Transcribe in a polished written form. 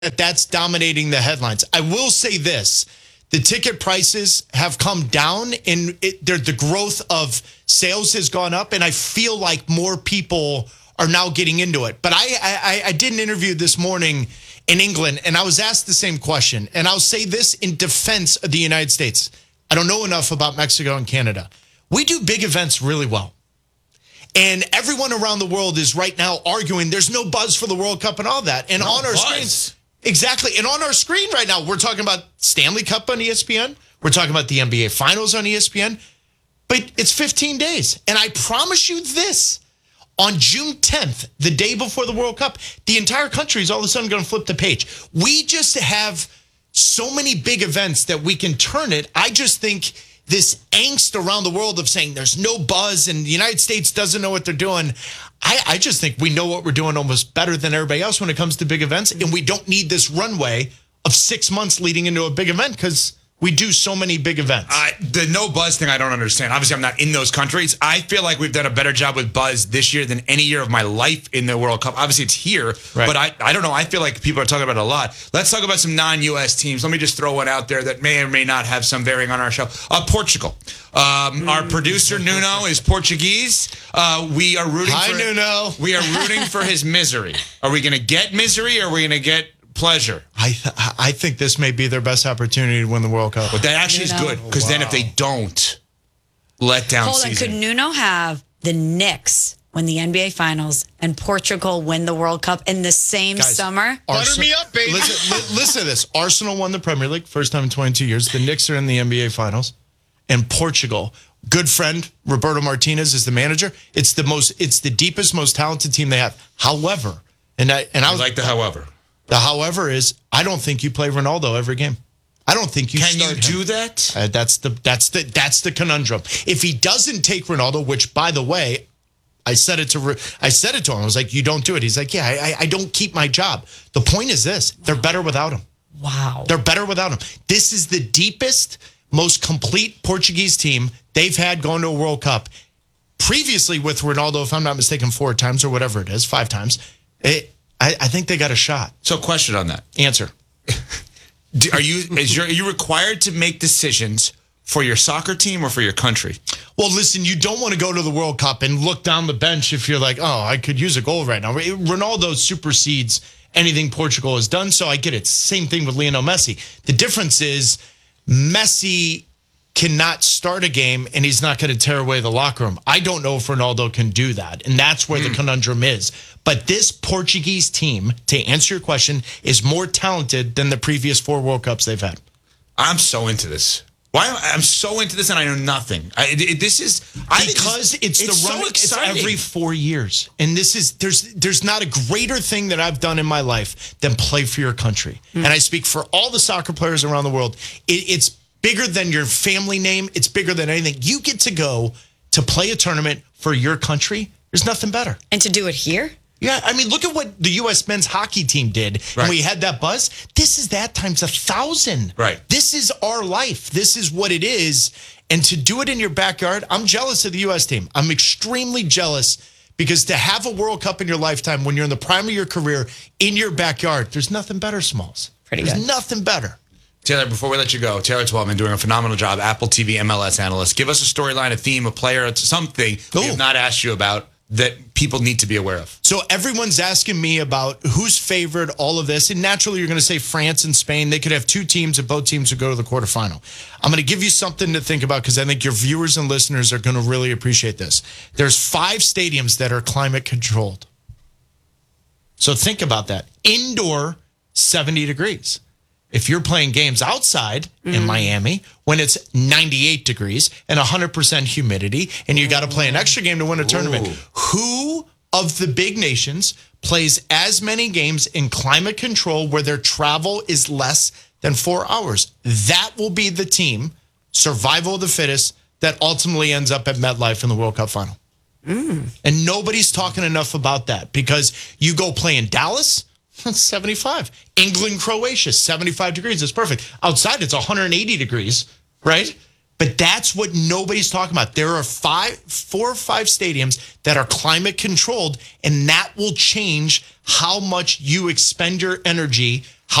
that's dominating the headlines. I will say this. The ticket prices have come down, and the growth of sales has gone up, and I feel like more people are now getting into it. But I did an interview this morning in England, and I was asked the same question. And I'll say this in defense of the United States. I don't know enough about Mexico and Canada. We do big events really well. And everyone around the world is right now arguing there's no buzz for the World Cup and all that. And on our screens... Exactly. And on our screen right now, we're talking about Stanley Cup on ESPN. We're talking about the NBA Finals on ESPN. But it's 15 days. And I promise you this, on June 10th, the day before the World Cup, the entire country is all of a sudden going to flip the page. We just have so many big events that we can turn it. I just think this angst around the world of saying there's no buzz and the United States doesn't know what they're doing. I just think we know what we're doing almost better than everybody else when it comes to big events. And we don't need this runway of 6 months leading into a big event because we do so many big events. The no buzz thing, I don't understand. Obviously, I'm not in those countries. I feel like we've done a better job with buzz this year than any year of my life in the World Cup. Obviously, it's here, right. But I don't know. I feel like people are talking about it a lot. Let's talk about some non-U.S. teams. Let me just throw one out there that may or may not have some bearing on our show. Portugal. Our producer, Nuno, is Portuguese. We are rooting Hi, Nuno. We are rooting for his misery. Are we going to get misery or are we going to get pleasure? I think this may be their best opportunity to win the World Cup. But that actually is good, because then if they don't, let down season. Could Nuno have the Knicks win the NBA Finals and Portugal win the World Cup in the same summer? Butter me up, baby. Listen to this. Arsenal won the Premier League, first time in 22 years. The Knicks are in the NBA Finals. And Portugal, good friend, Roberto Martinez is the manager. It's the deepest, most talented team they have. However, I like the however. The however is, I don't think you play Ronaldo every game. I don't think you start him. Can you do that? That's the conundrum. If he doesn't take Ronaldo, which by the way, I said it to him. I was like, you don't do it. He's like, yeah, I don't keep my job. The point is this: they're better without him. Wow, they're better without him. This is the deepest, most complete Portuguese team they've had going to a World Cup. Previously with Ronaldo, if I'm not mistaken, 4 times or whatever it is, 5 times. I think they got a shot. So, question on that. Answer. Are you required to make decisions for your soccer team or for your country? Well, listen, you don't want to go to the World Cup and look down the bench if you're like, oh, I could use a goal right now. Ronaldo supersedes anything Portugal has done, so I get it. Same thing with Lionel Messi. The difference is Messi cannot start a game and he's not going to tear away the locker room. I don't know if Ronaldo can do that, and that's where the conundrum is. But this Portuguese team, to answer your question, is more talented than the previous 4 World Cups they've had. I'm so into this. I'm so into this and I know nothing. It's every 4 years. And there's not a greater thing that I've done in my life than play for your country. And I speak for all the soccer players around the world. It's bigger than your family name. It's bigger than anything. You get to go to play a tournament for your country. There's nothing better. And to do it here? Yeah, I mean, look at what the U.S. men's hockey team did. Right. And we had that buzz. This is that times 1,000. Right. This is our life. This is what it is. And to do it in your backyard, I'm jealous of the U.S. team. I'm extremely jealous because to have a World Cup in your lifetime when you're in the prime of your career in your backyard, there's nothing better, Smalls. There's nothing better. Taylor, before we let you go, Taylor Twellman doing a phenomenal job, Apple TV MLS analyst. Give us a storyline, a theme, a player, something we have not asked you about that people need to be aware of. So everyone's asking me about who's favored, all of this. And naturally, you're going to say France and Spain. They could have 2 teams and both teams would go to the quarterfinal. I'm going to give you something to think about because I think your viewers and listeners are going to really appreciate this. There's 5 stadiums that are climate controlled. So think about that. Indoor, 70 degrees. If you're playing games outside in Miami when it's 98 degrees and 100% humidity and you got to play an extra game to win a tournament, who of the big nations plays as many games in climate control where their travel is less than 4 hours? That will be the team, survival of the fittest, that ultimately ends up at MetLife in the World Cup final. And nobody's talking enough about that because you go play in Dallas, 75. England, Croatia, 75 degrees. It's perfect. Outside, it's 180 degrees, right? But that's what nobody's talking about. There are 4 or 5 stadiums that are climate controlled, and that will change how much you expend your energy